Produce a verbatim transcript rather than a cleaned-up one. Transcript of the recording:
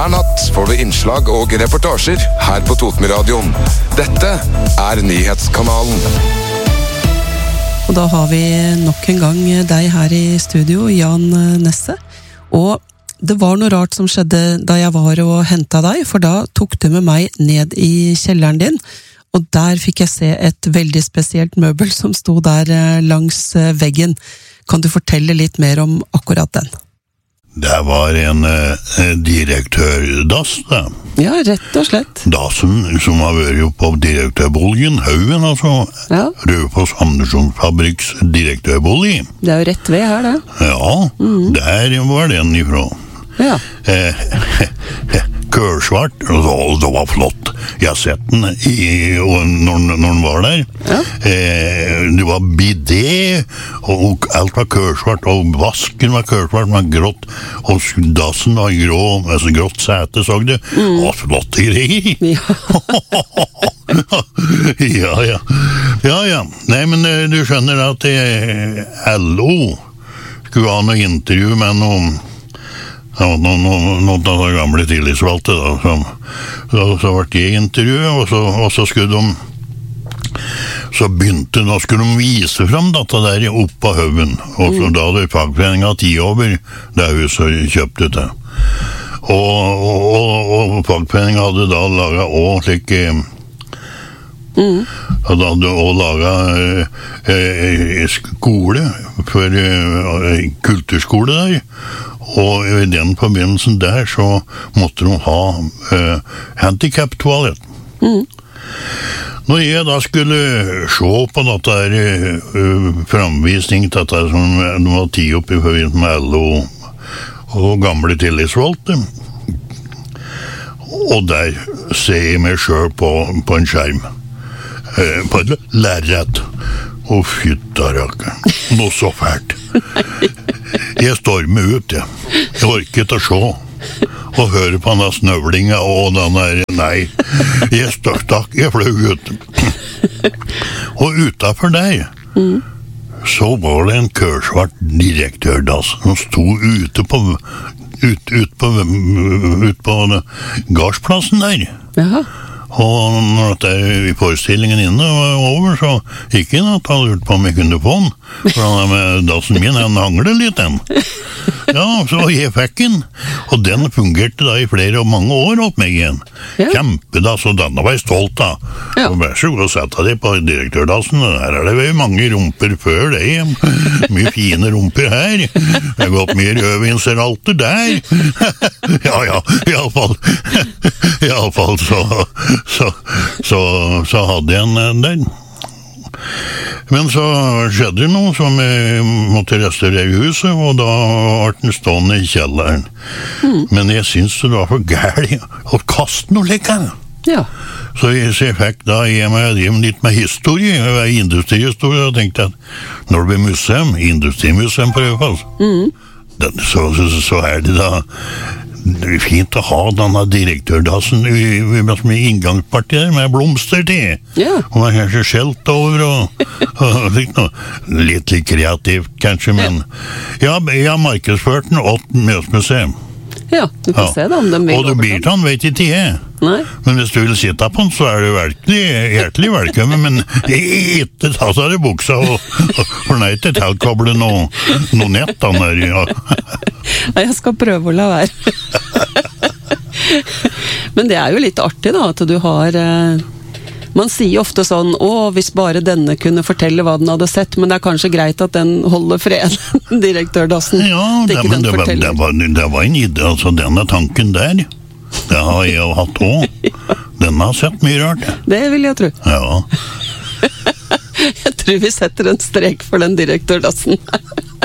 Hver natt får du innslag og reportasjer her på Totenradioen. Dette er Nyhetskanalen. Og da har vi nok en gang deg her i studio, Jan Nesse. Og det var noe rart som skjedde da jeg var og hentet deg, for da tok du med meg ned i kjelleren din, og der fikk jeg se et veldig spesielt møbel som sto der langs veggen. Kan du fortelle litt mer om akkurat den? Det var en eh, direktørdass, da. Ja, rett og slett. Dassen som har vært på direktørbolgen, Haugen, altså. Ja. Rødfoss Andersson Fabriks direktørbolig. Det er jo rett ved her, det. Ja, mm. Der var den ifra. Ja. Eh, kørsvart, og det var flott. Jeg har sett den i, når, når den var der. Ja. Eh, det var bidé, og alt var kørsvart, og vasken var kørsvart, men grått, og dassen var grå, altså grått sete, så du. Mm. Å, flotte greier! Ja. ja, ja. Ja, ja. Nei, men du skjønner at eh, L O skulle ha noe intervju med noen Ja, noen, noen, noen av de gamle tillitsvalgte da, som, så, så ble jeg intervjuet, og så, og så skulle de så begynte, da skulle de vise frem dette der opp på Haugen, og så mm. da hadde fagforeningen ti over det huset kjøpte det. Og, og, og, og fagforeningen hadde da laget også slik mm. hadde også laget eh, skole for eh, kulturskole der. Og i den forbindelsen der så måtte de ha uh, handicap-toalett. Mm. Når jeg da skulle se på dette her, uh, framvisning til dette som de var ti opp i forbindelse med L O og gamle tillitsvalgte, og der ser jeg meg selv på, på en skjerm, uh, på et lerret, og fyttarakke, noe så fælt. Jeg stormer ut, jeg. Jeg orker ikke å se. Og høre på denne snøvlinga, og den der, nei. Jeg stakk, jeg fløy ut. Og utenfor der, mm. så var det en kørsvart direktørdass som sto ute på, ut, ut på, ut på gardsplassen der. Jaha. Og når dette forestillingen inne var over, så gikk jeg at han lurte på om jeg kunne få den. For han med dassen min, han hanglet litt den. Ja, så jeg fikk den. Og den fungerte da i flere og mange år opp meg igjen. Ja. Kjempedass, og denne var jeg stolt av. Ja. Og vær så god å sette det på direktørdassen. Her er det vel mange rumper før det. Mye fine rumper her. Det har gått mye rødvinseralter der. Ja, ja, i alle fall. I alle fall så... Så, så, så hadde jeg en der. Men så skjedde det noe som jeg måtte restaurere huset, og da var den stående i kjelleren. Mm. Men jeg synes det var for gærlig å kaste noe lekkere. Ja. Så jeg, så jeg fikk da jeg meg litt med historie, industrihistorie, og tenkte at når det blir museum, industrimuseum på Rødfoss, mm. så, så, så er det da det er fint å ha denne direktørdassen i, i, i inngangspartiet med blomster til. Ja. Og man er kanskje skjelt over og, og litt, litt litt kreativt kanskje, men ja, jeg har markedsført den åt Mjøsmuseum. Ja, du får ja. Se da om de vil. Og du blir til han, vet ikke jeg. Nei. Men hvis du vil sitte på den, så er du virkelig hjertelig velkommen, men ikke ta seg i buksa og, og for nei til tilkoble noe, noe nett han der, ja. Nei, jeg skal prøve å la være. Men det er jo litt artig da, at du har... Eh, man sier ofte sånn, å, hvis bare denne kunne fortelle hva den hadde sett, men det er kanskje greit at den holder fred, direktørdassen. Ja, det, men det, var, det, var, det var en idé, altså denne tanken der, det har jeg jo hatt også. Ja. Den har sett mye rart. Det vil jeg tro. Ja. Jeg tror vi setter en strek for den direktørdassen.